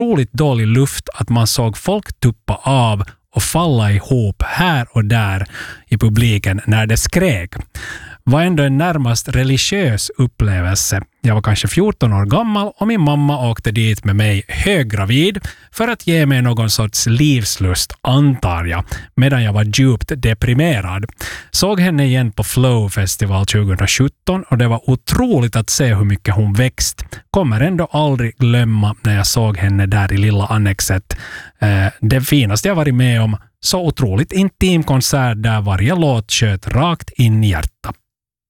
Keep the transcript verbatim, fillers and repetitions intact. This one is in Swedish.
otroligt dålig luft att man såg folk tuppa av och falla ihop här och där i publiken när det skrek. Var ändå en närmast religiös upplevelse. Jag var kanske fjorton år gammal och min mamma åkte dit med mig höggravid för att ge mig någon sorts livslust, antar jag, medan jag var djupt deprimerad. Såg henne igen på Flow Festival tjugohundrasjutton och det var otroligt att se hur mycket hon växt. Kommer ändå aldrig glömma när jag såg henne där i lilla annexet. Eh, det finaste jag varit med om, så otroligt intim konsert där varje låt sköt rakt in i hjärtat.